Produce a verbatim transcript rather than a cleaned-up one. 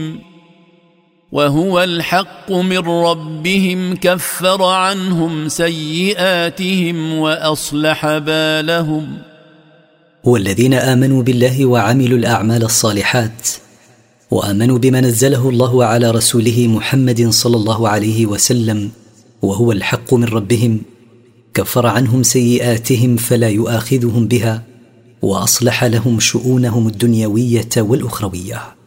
وهو الحق من ربهم كفر عنهم سيئاتهم وأصلح بالهم. والذين آمنوا بالله وعملوا الأعمال الصالحات وآمنوا بما نزله الله على رسوله محمد صلى الله عليه وسلم وهو الحق من ربهم كفر عنهم سيئاتهم فلا يؤاخذهم بها وأصلح لهم شؤونهم الدنيوية والأخروية.